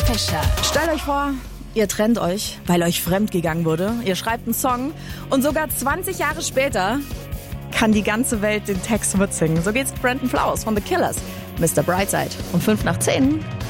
Fischer. Stellt euch vor, ihr trennt euch, weil euch fremdgegangen wurde. Ihr schreibt einen Song und sogar 20 Jahre später kann die ganze Welt den Text mitsingen. So geht's Brandon Flowers von The Killers. Mr. Brightside um 5 nach 10.